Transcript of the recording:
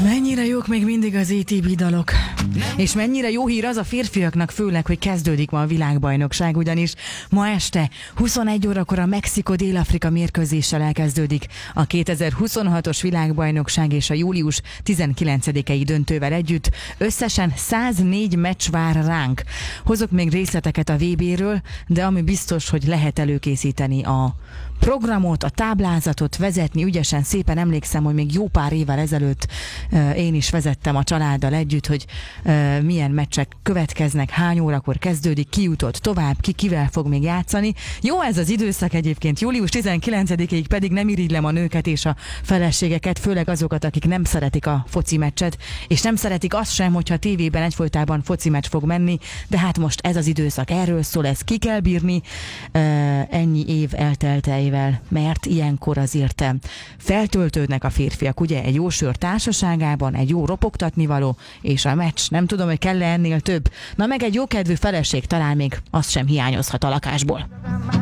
Mennyire jók még mindig az ATB dalok. És mennyire jó hír az a férfiaknak főleg, hogy kezdődik ma a világbajnokság, ugyanis ma este 21 órakor a Mexikó-Dél-Afrika mérkőzéssel elkezdődik a 2026-os világbajnokság és a július 19-i döntővel együtt. Összesen 104 meccs vár ránk. Hozok még részleteket a VB-ről, de ami biztos, hogy lehet előkészíteni a programot, a táblázatot, vezetni ügyesen. Szépen emlékszem, hogy még jó pár évvel ezelőtt én is vezettem a családdal együtt, hogy milyen meccsek következnek, hány órakor kezdődik, ki jutott tovább, ki kivel fog még játszani. Jó ez az időszak egyébként, július 19-ig pedig nem irigylem a nőket és a feleségeket, főleg azokat, akik nem szeretik a foci meccset, és nem szeretik azt sem, hogyha tévében egyfolytában foci meccs fog menni, de hát most ez az időszak erről szól, ezt ki kell bírni ennyi év eltelteivel, mert ilyenkor azért feltöltődnek a férfiak, ugye, egy jó sör társaságában, egy jó ropogtatnivaló, és a meccs, nem tudom, hogy kell-e ennél több. Na meg egy jókedvű feleség, talán még az sem hiányozhat a lakásból.